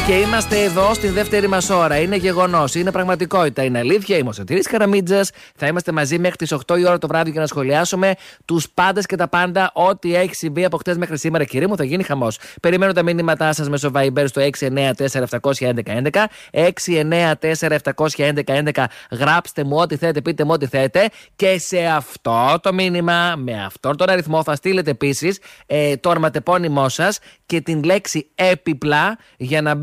Και είμαστε εδώ στη δεύτερη μας ώρα. Είναι γεγονός, είναι πραγματικότητα, είναι αλήθεια. Είμαι ο Σωτήρης Καραμίτζας. Θα είμαστε μαζί μέχρι τις 8 η ώρα το βράδυ για να σχολιάσουμε τους πάντες και τα πάντα. Ό,τι έχει συμβεί από χτες μέχρι σήμερα, κύριε μου, θα γίνει χαμός. Περιμένω τα μηνύματά σας μέσω Viber στο 694-711-11. 694-711-11. Γράψτε μου ό,τι θέλετε, πείτε μου ό,τι θέλετε. Και σε αυτό το μήνυμα, με αυτόν τον αριθμό, θα στείλετε επίσης το ονοματεπώνυμό σας και την λέξη έπιπλα για να μπει